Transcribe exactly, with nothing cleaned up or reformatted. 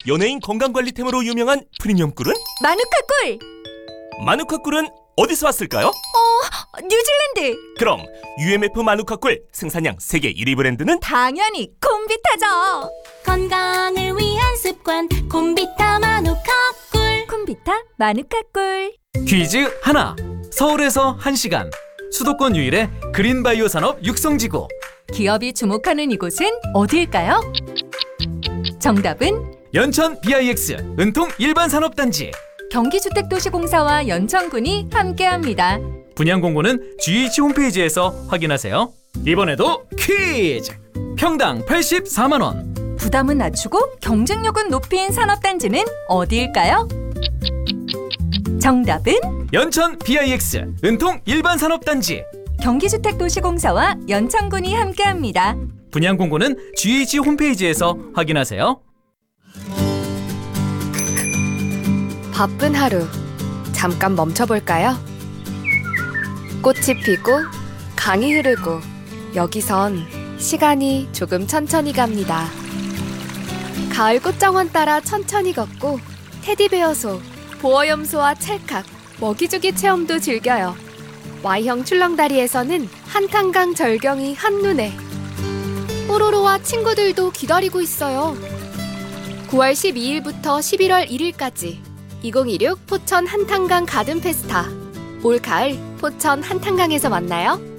연예인 건강관리템으로 유명한 프리미엄 꿀은? 마누카 꿀! 마누카 꿀은 어디서 왔을까요? 어, 뉴질랜드! 그럼 유엠에프 마누카 꿀 생산량 세계 일 위 브랜드는? 당연히 콤비타죠! 건강을 위한 습관 콤비타 마누카 꿀. 콤비타 마누카 꿀. 퀴즈 하나. 서울에서 한 시간. 수도권 유일의 그린바이오 산업 육성지구. 기업이 주목하는 이곳은 어디일까요? 정답은 연천 비아이엑스 은통 일반산업단지. 경기주택도시공사와 연천군이 함께합니다. 분양 공고는 지에이치 홈페이지에서 확인하세요. 이번에도 퀴즈! 평당 팔십사만 원. 부담은 낮추고 경쟁력은 높인 산업단지는 어디일까요? 정답은 연천 비아이엑스 은통 일반산업단지. 경기주택도시공사와 연천군이 함께합니다. 분양 공고는 지에이치 홈페이지에서 확인하세요. 바쁜 하루, 잠깐 멈춰볼까요? 꽃이 피고 강이 흐르고 여기선 시간이 조금 천천히 갑니다. 가을 꽃정원 따라 천천히 걷고 테디베어 소, 보어염소와 찰칵, 먹이주기 체험도 즐겨요. Y형 출렁다리에서는 한탄강 절경이 한눈에. 뽀로로와 친구들도 기다리고 있어요. 구월 십이일부터 십일월 일일까지 이천이십육 포천 한탄강 가든 페스타. 올 가을 포천 한탄강에서 만나요.